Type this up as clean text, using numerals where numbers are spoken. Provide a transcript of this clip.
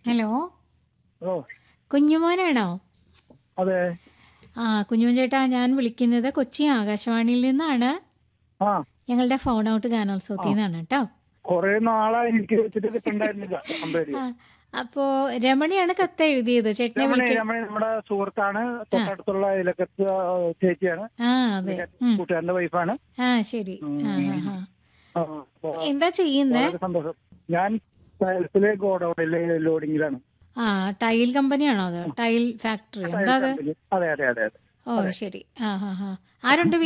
Hello, ഓ കുഞ്ഞുമോനാണോ? അതെ. കുഞ്ഞുമോൻ ചേട്ടാ, ഞാൻ വിളിക്കുന്നത് കൊച്ചി ആകാശവാണിയിൽ നിന്നാണ്. ആ ഞങ്ങളുടെ ഫോൺ ഔട്ട് ആ ഗാനോത്സവത്തിൽ നിന്നാണ് കേട്ടോ. കൊറേ നാളായി എനിക്ക് വെച്ചിട്ട് കിട്ടണ്ടായിരുന്നില്ല നമ്പര്. ആ, അപ്പോ രമണിയാണ് കത്ത് എഴുതിയത് ചേട്ടനെ രമണി വിളിക്കാൻ. രമണി നമ്മുടെ സുഹൃത്താണ്, ആ തൊട്ടടുത്തുള്ള ഇലക്കത്ത് ചേച്ചിയാണ്. ആ അതെ. ഉം. കൂട്ടുകാരന്റെ വൈഫാണ്. ശരി. ആ ആ ആ ആ, അപ്പൊ എന്താ ചെയ്യുന്നേ? വളരെ സന്തോഷം. ഞാൻ ടൈൽസിലെ ഗോഡൌണിലെ ലോഡിങ്ങിലാണ്. ടൈൽ കമ്പനിയാണോ അത്? ടൈൽ ഫാക്ടറി എന്താ അത്? അതെ അതെ അതെ അതെ. ഓ ശരി. ആ ഹാ ഹാ. ആരുണ്ട്